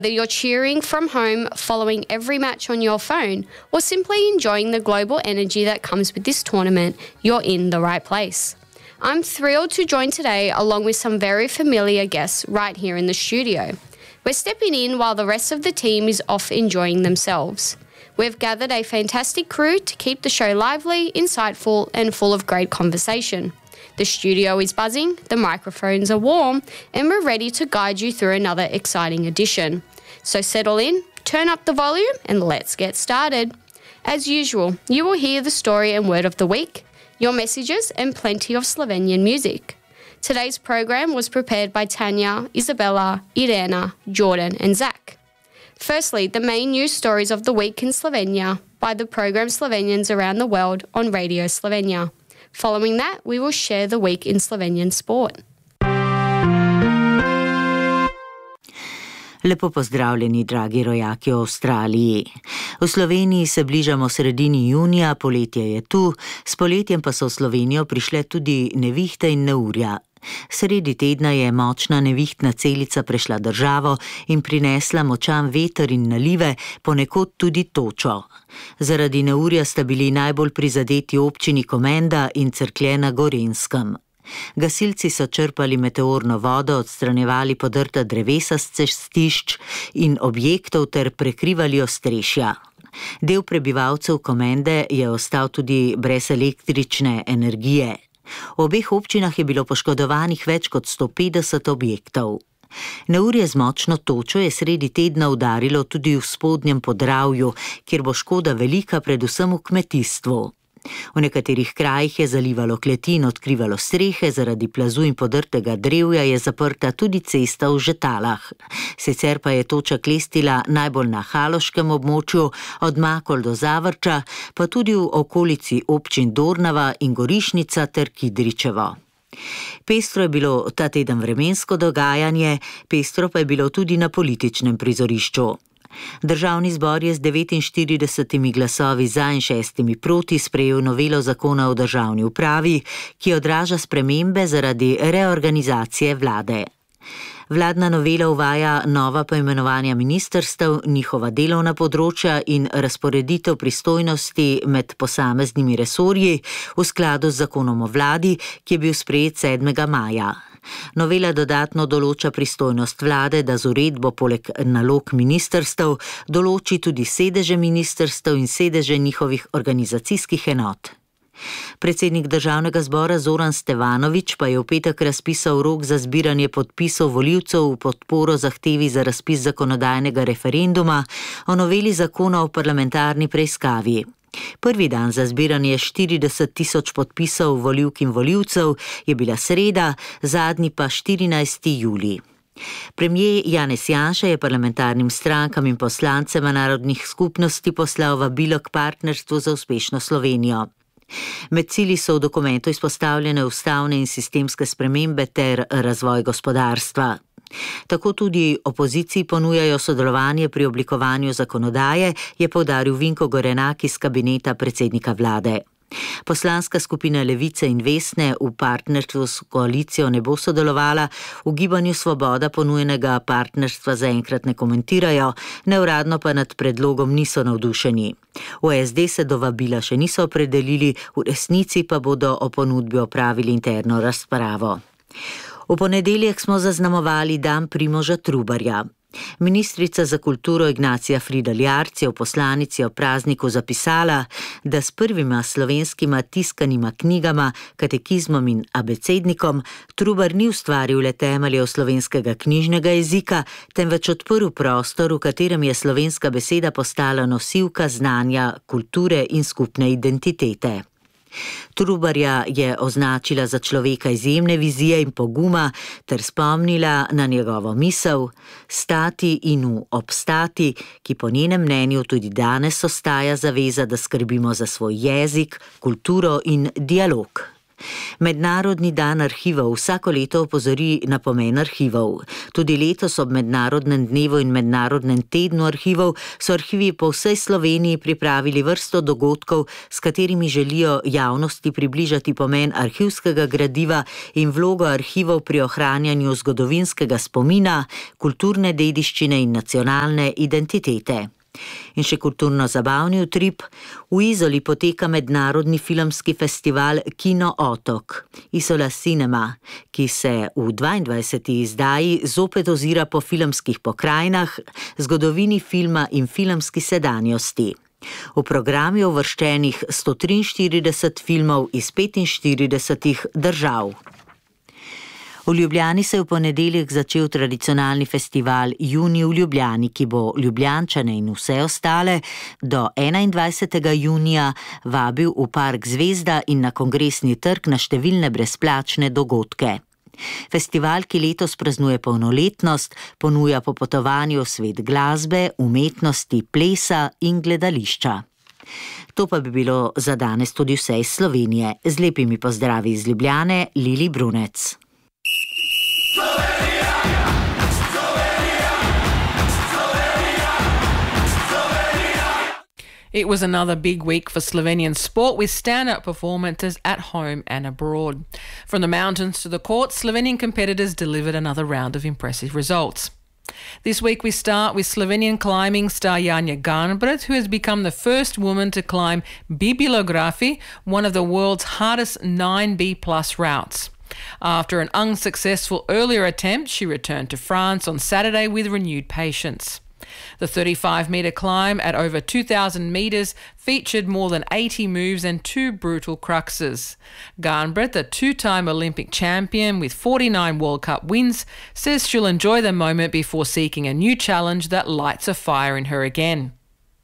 Whether you're cheering from home, following every match on your phone, or simply enjoying the global energy that comes with this tournament, you're in the right place. I'm thrilled to join today along with some very familiar guests right here in the studio. We're stepping in while the rest of the team is off enjoying themselves. We've gathered a fantastic crew to keep the show lively, insightful, and full of great conversation. The studio is buzzing, the microphones are warm, and we're ready to guide you through another exciting edition. So settle in, turn up the volume, and let's get started. As usual, you will hear the story and word of the week, your messages, and plenty of Slovenian music. Today's program was prepared by Tanya, Isabella, Irena, Jordan, and Zach. Firstly, the main news stories of the week in Slovenia by the program Slovenians Around the World on Radio Slovenia. Following that, we will share the week in Slovenian sport. Lepo pozdravljeni, dragi rojaki v Avstraliji. V Sloveniji se bližamo sredini junija, poletje je tu, s poletjem pa so v Slovenijo prišle tudi nevihte in neurja. Sredi tedna je močna nevihtna celica prešla državo in prinesla močan veter in nalive, ponekod tudi točo. Zaradi neurja sta bili najbolj prizadeti občini Komenda in Cerklje na Gorenjskem. Gasilci so črpali meteorno vodo, odstranjevali podrta drevesa s cestišč in objektov ter prekrivali ostrešja. Del prebivalcev Komende je ostal tudi brez električne energije. V obeh občinah je bilo poškodovanih več kot 150 objektov. Neurje z močno točo je sredi tedna udarilo tudi v spodnjem Podravju, kjer bo škoda velika predvsem v kmetijstvu. V nekaterih krajih je zalivalo kleti in odkrivalo strehe, zaradi plazu in podrtega drevja je zaprta tudi cesta v Žetalah. Sicer pa je toča klestila najbolj na haloškem območju, od Makol do Zavrča, pa tudi v okolici občin Dornava in Gorišnica ter Kidričevo. Pestro je bilo ta teden vremensko dogajanje, pestro pa je bilo tudi na političnem prizorišču. Državni zbor je z 49 glasovi za in 6 proti sprejel novelo zakona o državni upravi, ki odraža spremembe zaradi reorganizacije vlade. Vladna novela uvaja nova poimenovanja ministrstev, njihova delovna področja in razporeditev pristojnosti med posameznimi resorji v skladu z zakonom o vladi, ki je bil sprejet 7. maja. Novela dodatno določa pristojnost vlade, da z uredbo poleg nalog ministrstev določi tudi sedeže ministrstev in sedeže njihovih organizacijskih enot. Predsednik državnega zbora Zoran Stevanović pa je v petek razpisal rok za zbiranje podpisov volivcev v podporo zahtevi za razpis zakonodajnega referenduma o noveli zakona o parlamentarni preiskavi. Prvi dan za zbiranje 40 tisoč podpisov volivk in volivcev je bila sreda, zadnji pa 14. julij. Premijer Janez Janša je parlamentarnim strankam in poslancem narodnih skupnosti poslal vabilo k partnerstvu za uspešno Slovenijo. Med cilji so v dokumentu izpostavljene ustavne in sistemske spremembe ter razvoj gospodarstva. Tako tudi opoziciji ponujajo sodelovanje pri oblikovanju zakonodaje, je poudaril Vinko Gorenak iz kabineta predsednika vlade. Poslanska skupina Levice in Vesne v partnerstvu s koalicijo ne bo sodelovala, v Gibanju Svoboda ponujenega partnerstva zaenkrat ne komentirajo, neuradno pa nad predlogom niso navdušeni. V SD se do vabila še niso opredelili, v resnici pa bodo o ponudbi opravili interno razpravo. V ponedeljek smo zaznamovali dan Primoža Trubarja. Ministrica za kulturo Ignacija Fridl Jarc je v poslanici o prazniku zapisala, da s prvima slovenskima tiskanima knjigama, katekizmom in abecednikom Trubar ni ustvaril le temeljev slovenskega knjižnega jezika, temveč odprl prostor, v katerem je slovenska beseda postala nosilka znanja, kulture in skupne identitete. Trubarja je označila za človeka izjemne vizije in poguma ter spomnila na njegovo misel stati in obstati, ki po njenem mnenju tudi danes ostaja zaveza, da skrbimo za svoj jezik, kulturo in dialog. Mednarodni dan arhivov vsako leto opozori na pomen arhivov. Tudi letos ob Mednarodnem dnevu in Mednarodnem tednu arhivov so arhivi po vsej Sloveniji pripravili vrsto dogodkov, s katerimi želijo javnosti približati pomen arhivskega gradiva in vlogo arhivov pri ohranjanju zgodovinskega spomina, kulturne dediščine in nacionalne identitete. In še kulturno-zabavni utrip. V Izoli poteka mednarodni filmski festival Kino Otok, Isola Cinema, ki se v 22. izdaji zopet ozira po filmskih pokrajinah, zgodovini filma in filmski sedanjosti. V program je uvrščenih 143 filmov iz 45 držav. V Ljubljani se je v ponedeljek začel tradicionalni festival Junij v Ljubljani, ki bo Ljubljančane in vse ostale do 21. junija vabil v Park Zvezda in na Kongresni trg na številne brezplačne dogodke. Festival, ki letos praznuje polnoletnost, ponuja popotovanje v svet glasbe, umetnosti, plesa in gledališča. To pa bi bilo za danes tudi vse iz Slovenije. Z lepimi pozdravi iz Ljubljane, Lili Brunec. It was another big week for Slovenian sport with standout performances at home and abroad. From the mountains to the courts, Slovenian competitors delivered another round of impressive results. This week we start with Slovenian climbing star Janja Garnbret, who has become the first woman to climb Bibliography, one of the world's hardest 9B+ routes. After an unsuccessful earlier attempt, she returned to France on Saturday with renewed patience. The 35-metre climb at over 2,000 metres featured more than 80 moves and 2 brutal cruxes. Garnbret, the 2-time Olympic champion with 49 World Cup wins, says she'll enjoy the moment before seeking a new challenge that lights a fire in her again.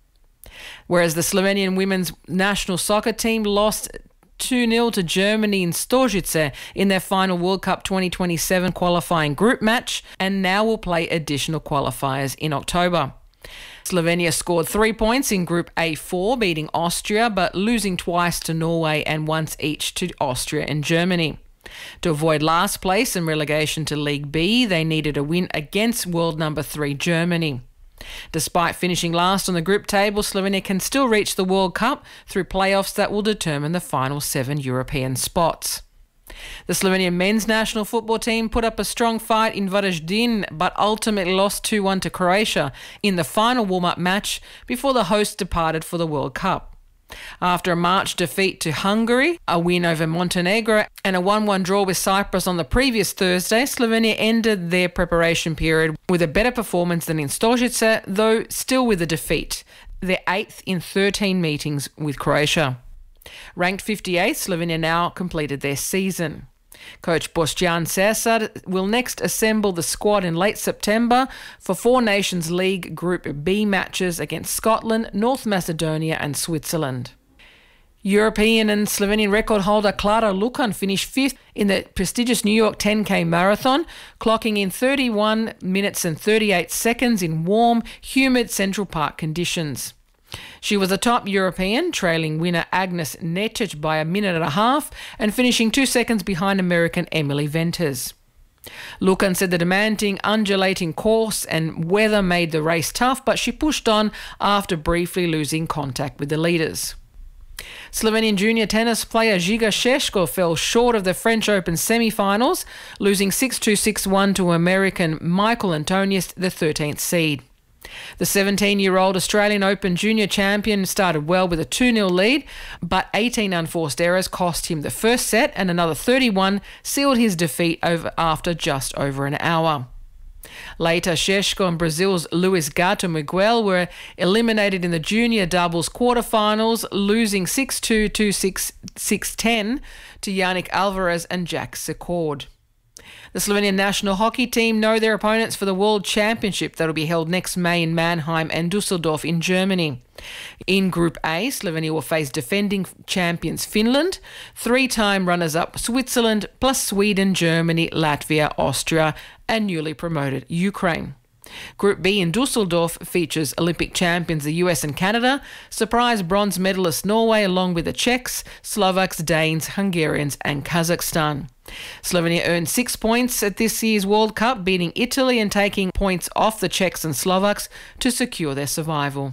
Whereas the Slovenian women's national soccer team lost 2-0 to Germany in Stožice in their final World Cup 2027 qualifying group match, and now will play additional qualifiers in October. Slovenia scored 3 points in Group A4, beating Austria, but losing twice to Norway and once each to Austria and Germany. To avoid last place and relegation to League B, they needed a win against world number 3 Germany. Despite finishing last on the group table, Slovenia can still reach the World Cup through playoffs that will determine the final 7 European spots. The Slovenian men's national football team put up a strong fight in Varaždin, but ultimately lost 2-1 to Croatia in the final warm-up match before the hosts departed for the World Cup. After a March defeat to Hungary, a win over Montenegro and a 1-1 draw with Cyprus on the previous Thursday, Slovenia ended their preparation period with a better performance than in Stožice, though still with a defeat, their 8th in 13 meetings with Croatia. Ranked 58th, Slovenia now completed their season. Coach Boštjan Sersar will next assemble the squad in late September for 4 Nations League Group B matches against Scotland, North Macedonia and Switzerland. European and Slovenian record holder Klara Lukan finished 5th in the prestigious New York 10K marathon, clocking in 31 minutes and 38 seconds in warm, humid Central Park conditions. She was a top European, trailing winner Agnes Nečić by a minute and a half and finishing 2 seconds behind American Emily Venters. Lukan said the demanding, undulating course and weather made the race tough, but she pushed on after briefly losing contact with the leaders. Slovenian junior tennis player Žiga Šeško fell short of the French Open semi-finals, losing 6-2, 6-1 to American Michael Antonius, the 13th seed. The 17-year-old Australian Open junior champion started well with a 2-0 lead, but 18 unforced errors cost him the first set and another 31 sealed his defeat after just over an hour. Later, Šeško and Brazil's Luis Gato Miguel were eliminated in the junior doubles quarterfinals, losing 6-2, 2-6, 6-10 to Yannick Alvarez and Jack Secord. The Slovenian national hockey team know their opponents for the World Championship that will be held next May in Mannheim and Dusseldorf in Germany. In Group A, Slovenia will face defending champions Finland, 3-time runners-up Switzerland, plus Sweden, Germany, Latvia, Austria and newly promoted Ukraine. Group B in Dusseldorf features Olympic champions the US and Canada, surprise bronze medalist Norway along with the Czechs, Slovaks, Danes, Hungarians and Kazakhstan. Slovenia earned 6 points at this year's World Cup, beating Italy and taking points off the Czechs and Slovaks to secure their survival.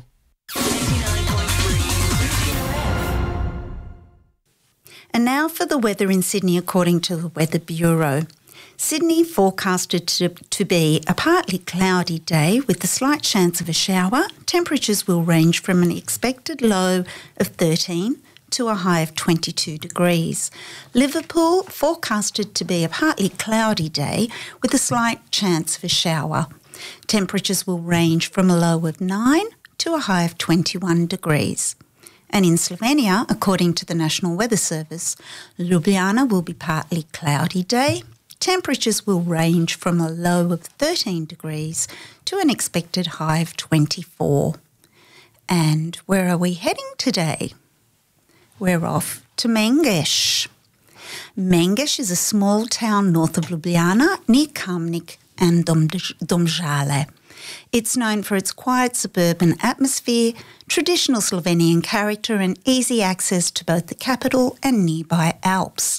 And now for the weather in Sydney according to the Weather Bureau. Sydney forecasted to be a partly cloudy day with a slight chance of a shower. Temperatures will range from an expected low of 13 to a high of 22 degrees. Liverpool forecasted to be a partly cloudy day with a slight chance of a shower. Temperatures will range from a low of 9 to a high of 21 degrees. And in Slovenia, according to the National Weather Service, Ljubljana will be partly cloudy day. Temperatures will range from a low of 13 degrees to an expected high of 24. And where are we heading today? We're off to Mengeš. Mengeš is a small town north of Ljubljana near Kamnik and Domžale. It's known for its quiet suburban atmosphere, traditional Slovenian character and easy access to both the capital and nearby Alps.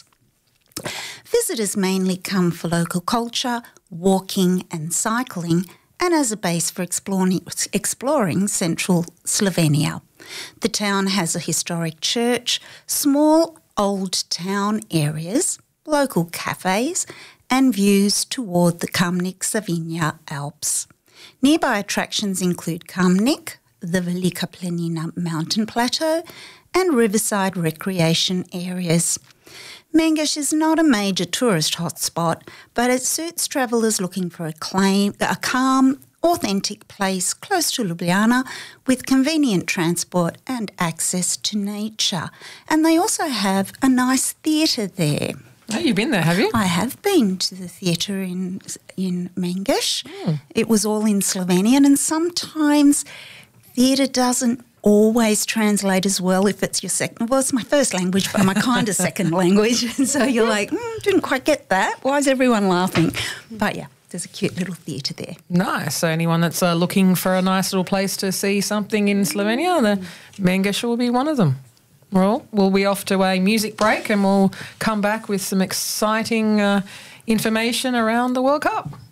Visitors mainly come for local culture, walking and cycling, and as a base for exploring central Slovenia. The town has a historic church, small old town areas, local cafes, and views toward the Kamnik-Savinja Alps. Nearby attractions include Kamnik, the Velika Planina mountain plateau, and riverside recreation areas. Mengeš is not a major tourist hotspot, but it suits travellers looking for a calm, authentic place close to Ljubljana with convenient transport and access to nature. And they also have a nice theatre there. Oh, you've been there, have you? I have been to the theatre in Mengeš. It was all in Slovenian, and sometimes theatre doesn't always translate as well if it's your second. Well, it's my first language, but my kind of second language. And so you're like, didn't quite get that. Why is everyone laughing? But yeah, there's a cute little theatre there. Nice. So anyone that's looking for a nice little place to see something in Slovenia, the Mengeš will be one of them. Well, we'll be off to a music break and we'll come back with some exciting information around the World Cup.